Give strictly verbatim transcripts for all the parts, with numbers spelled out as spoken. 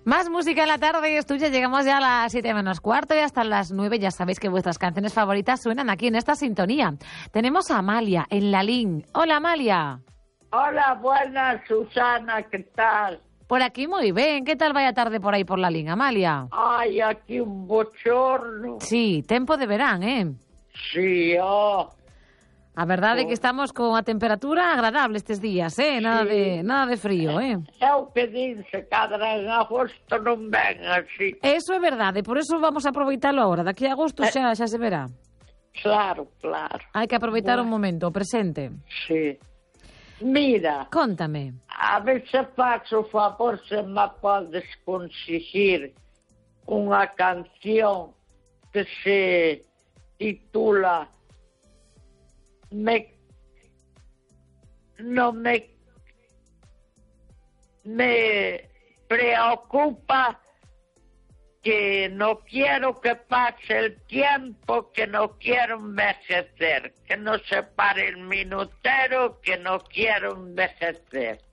Más música en la tarde es tuya. Llegamos ya a las siete menos cuarto y hasta las nueve. Ya sabéis que vuestras canciones favoritas suenan aquí en esta sintonía. Tenemos a Amalia en la línea. Hola, Amalia. Hola, buenas, Susana, ¿qué tal? Por aquí muy bien. ¿Qué tal vaya tarde por ahí por la línea, Amalia? Ay, aquí un bochorno. Sí, tempo de verán, eh? Sí, oh. A verdade é que estamos con a temperatura agradable estes días, eh? Nada, sí. de, nada de frío, eh? É o que dice, cadra en agosto non ven así. Eso é verdade, por eso vamos a aproveitalo agora. Daqui a agosto xa, xa se verá. Claro, claro. Hai que aproveitar bueno. un momento, o presente. Sí. Mira. Cóntame. A ver se faço o favor se me podes conseguir unha canción que se titula Me, no me, me preocupa que no quiero que pase el tiempo, que no quiero envejecer, que no se pare el minutero, que no quiero envejecer.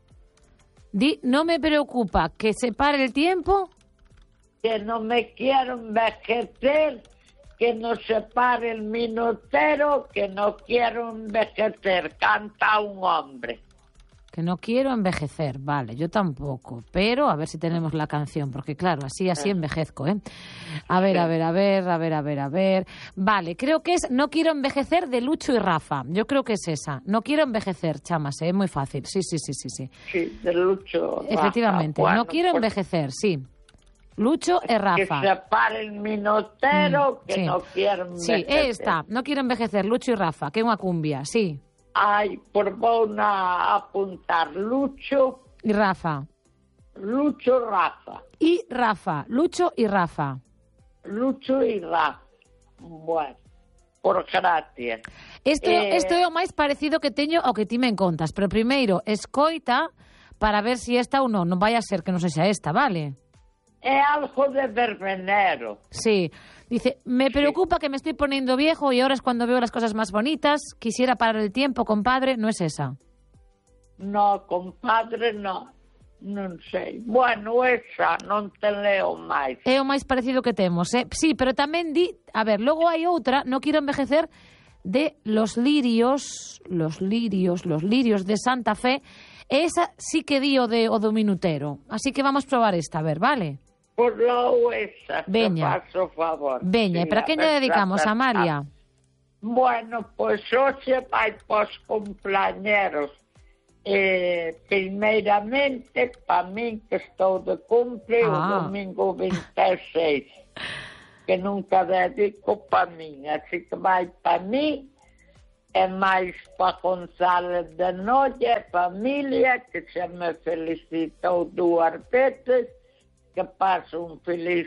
Di, no me preocupa que se pare el tiempo. Que no me quiero envejecer. Que no se pare el minutero, que no quiero envejecer, canta un hombre. Que no quiero envejecer, vale, yo tampoco, pero a ver si tenemos la canción, porque claro, así así envejezco, ¿eh? A ver, a ver, a ver, a ver, a ver, a ver. Vale, creo que es No quiero envejecer de Lucho y Rafa, yo creo que es esa. No quiero envejecer, chamas, ¿eh? Es muy fácil, sí, sí, sí, sí. Sí, sí de Lucho. Efectivamente, Rafa. Bueno, no quiero pues... envejecer, sí. Lucho e Rafa. Que se pare el minutero, mm, que sí. no quiero envejecer. Sí, esta, No quiero envejecer, Lucho y Rafa, que é unha cumbia, sí. Ai, por vou na apuntar Lucho... Y Rafa. Lucho Rafa. Y Rafa, Lucho y Rafa. Lucho y Rafa. Bueno, por gracias. Isto, eh... isto é o máis parecido que teño ao que ti me contas, pero primeiro, escoita para ver si esta ou non, non vai a ser que non sexa esta, vale? É algo de verbenero. Sí. Dice, me preocupa sí. que me estoy poniendo viejo y ahora es cuando veo las cosas más bonitas. Quisiera parar el tiempo, compadre. ¿No es esa? No, compadre, no. Non sei. Bueno, esa non te leo máis. É o máis parecido que temos, eh? Sí, pero tamén di... A ver, logo hai outra, No quiero envejecer, de Los Lirios, Los Lirios, Los Lirios de Santa Fe. Esa sí que di o, de, o do minutero. Así que vamos probar esta, a ver, vale? Por lo esa, Veña. te faço favor. Veña, sí, e para quen lle dedicamos, a Amalia? Bueno, pois pues, hoxe vai pos cumpleañeros. Eh, primeiramente, pa min que estou de cumple ah. o domingo vinte e seis, que nunca dedico pa min, así que vai pa min, e máis pa González de Noia, familia, que se me felicitou dúas veces, que pase un feliz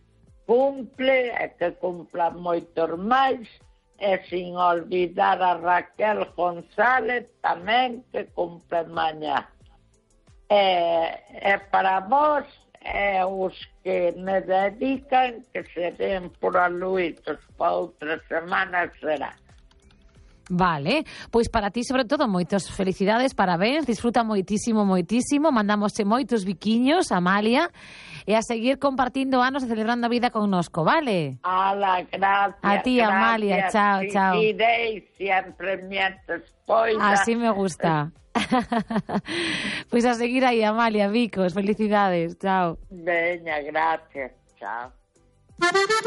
cumple e que cumpla moitos máis, e sin olvidar a Raquel González tamén, que cumple mañá. E, e para vos, e os que me dedican, que se den por aluitos, para outra semana será. Vale, pois para ti sobre todo moitas felicidades, parabéns, disfruta moitísimo, moitísimo, mandamosche moitos biquiños, Amalia, e a seguir compartindo anos e celebrando a vida connosco, vale? Ala, gracias. A ti, gracias, Amalia, chao, si chao. Iréis siempre mientras poida. Así me gusta. Pois a seguir aí, Amalia, bicos, felicidades, chao. Veña, gracias, chao.